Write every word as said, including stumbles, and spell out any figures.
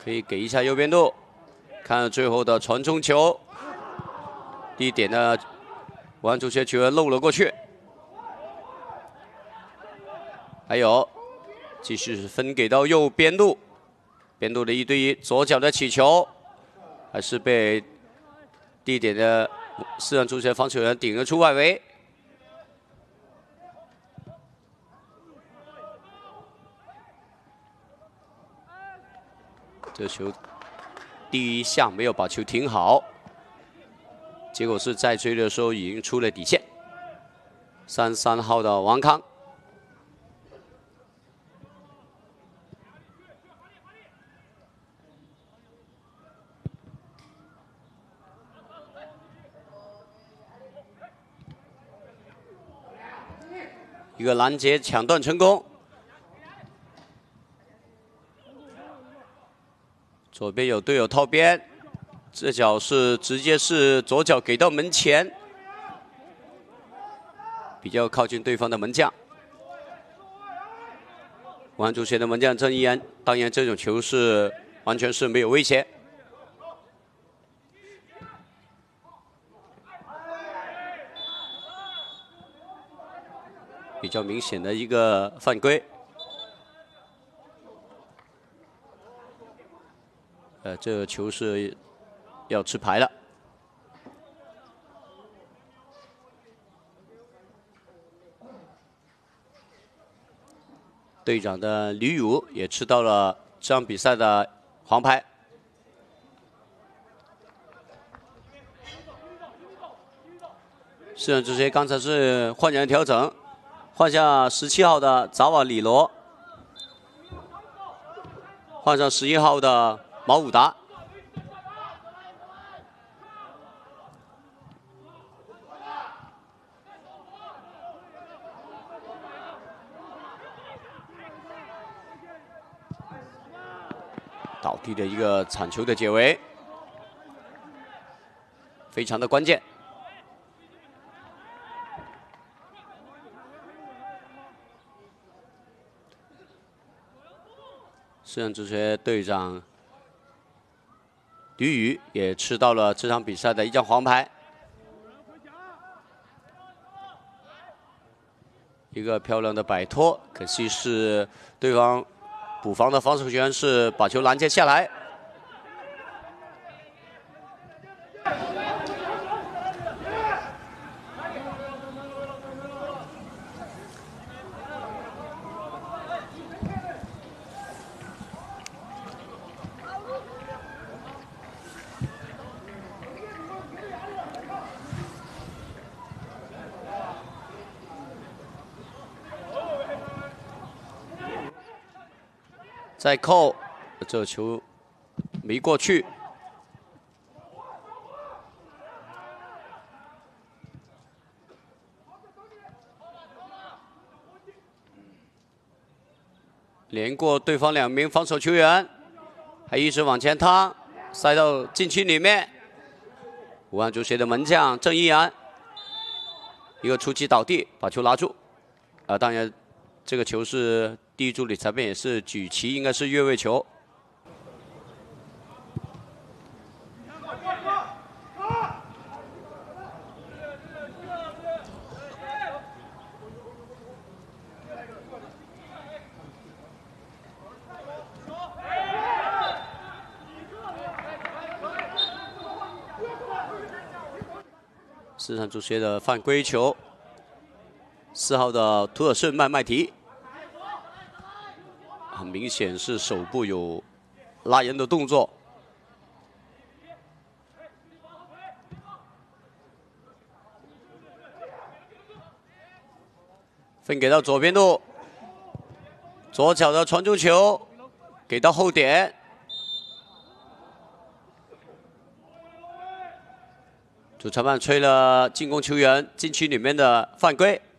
可以给一下右边路，看最后的传中球，第一点呢，武汉足协球员漏了过去。还有，继续分给到右边路，边路的一对一，左脚的起球，还是被第一点的四川足协防守员顶了出外围。 这球第一项没有把球停好，结果是在追的时候已经出了底线。三十三号的王康，一个拦截抢断成功。 左边有队友套边，这脚是直接是左脚给到门前，比较靠近对方的门将。武汉足协的门将郑一安，当然这种球是完全是没有威胁。比较明显的一个犯规。 呃，这个球是要吃牌了。队长的吕武也吃到了这场比赛的黄牌。是这些刚才是换人调整，换下十七号的扎瓦里罗，换上十一号的。 毛武达，倒地的一个铲球的解围，非常的关键。四川足协队长。 吕宇也吃到了这场比赛的一张黄牌，一个漂亮的摆脱，可惜是对方补防的防守员是把球拦截下来。再扣，这球没过去。连过对方两名防守球员，还一直往前趟，塞到禁区里面。武汉足协的门将郑一安，一个出击倒地，把球拿住。啊，当然，这个球是。 第一助理裁判也是举旗，应该是越位球。四川足协的犯规球，四号的图尔顺麦麦提。 很明显是手部有拉人的动作，分给到左边路，左脚的传中球给到后点，主裁判吹了进攻球员禁区里面的犯规。